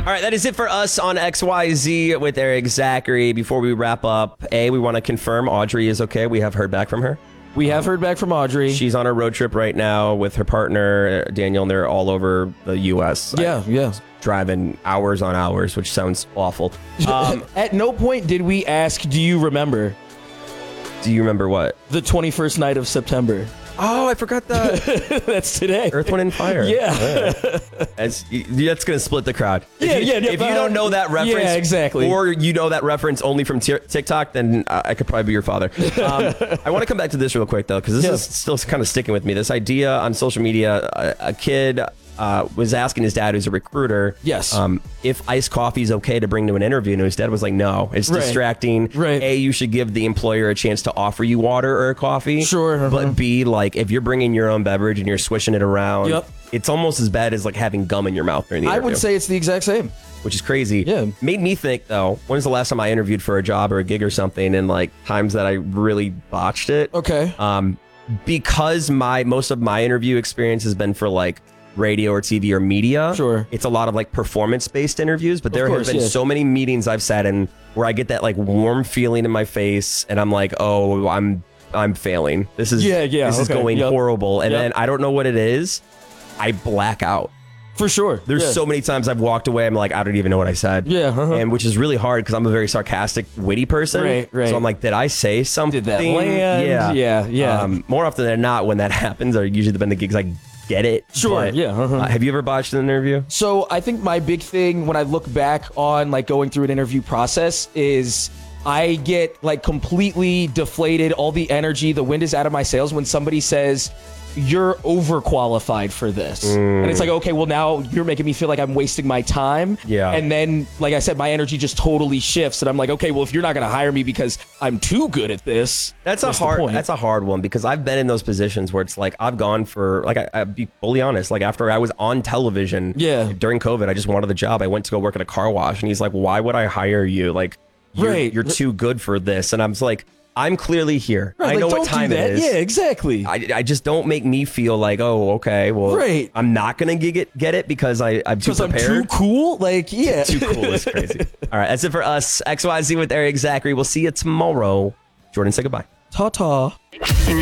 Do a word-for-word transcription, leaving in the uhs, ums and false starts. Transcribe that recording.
All right, that is it for us on X Y Z with Eric Zachary. Before we wrap up, A, we want to confirm Audrey is okay. We have heard back from her. We have heard back from Audrey. She's on a road trip right now with her partner, Daniel, and they're all over the U S Yeah, I, yeah. Driving hours on hours, which sounds awful. Um, At no point did we ask, do you remember do you remember what? the twenty-first night of September? Oh, I forgot that. That's today. Earth, Wind, and Fire. Yeah. That's, that's going to split the crowd. If Yeah, you, yeah, yeah, If you but- don't know that reference, Yeah, exactly. or you know that reference only from t- TikTok, then uh, I could probably be your father. Um, I want to come back to this real quick, though, because this Yeah. is still kind of sticking with me. This idea on social media, a, a kid uh, was asking his dad, who's a recruiter, Yes. um, if iced coffee is okay to bring to an interview, and his dad was like, no, it's Right. distracting. Right. A, you should give the employer a chance to offer you water or a coffee. Sure, uh-huh. But B, like, if you're bringing your own beverage and you're swishing it around, Yep. it's almost as bad as like having gum in your mouth during the I interview. would say it's the exact same. Which is crazy. Yeah. Made me think, though, when's the last time I interviewed for a job or a gig or something, and like times that I really botched it? Okay. Um, because my most of my interview experience has been for like radio or T V or media. Sure. It's a lot of like performance based interviews, but there course, have been yes. so many meetings I've sat in where I get that like warm feeling in my face, and I'm like, oh, I'm I'm failing. This is Yeah, yeah, This is okay, going yep. horrible, and Yep. then I don't know what it is. I black out. For sure. There's yeah. so many times I've walked away. I'm like, I don't even know what I said. Yeah, uh-huh. And which is really hard because I'm a very sarcastic, witty person. Right, right. So I'm like, did I say something? Did that land? Yeah, Yeah, yeah. Um, more often than not, when that happens, are usually been the gigs I get it. Sure, But, yeah, uh-huh. uh, have you ever botched an interview? So I think my big thing when I look back on like going through an interview process is I get like completely deflated, all the energy, the wind is out of my sails when somebody says, you're overqualified for this. And it's like, okay, well now you're making me feel like I'm wasting my time. Yeah. And then, like I said, my energy just totally shifts. And I'm like, okay, well, if you're not going to hire me because I'm too good at this, That's a what's the hard. point? That's a hard one because I've been in those positions where it's like I've gone for like I, I'll be fully honest. Like after I was on television, Yeah. during COVID, I just wanted the job. I went to go work at a car wash, and he's like, "Why would I hire you? Like, you're, Right. you're too good for this." And I'm just like, "I'm clearly here. Right, I like, know don't what time do that. it is. Yeah, exactly. I, I just don't make me feel like, oh, okay, well, Right. I'm not gonna get it, get it because I, I'm too Because I'm prepared. too cool? Like, yeah. Too cool is crazy. All right, that's it for us. X Y Z with Eric Zachary. We'll see you tomorrow. Jordan, say goodbye. Ta-ta.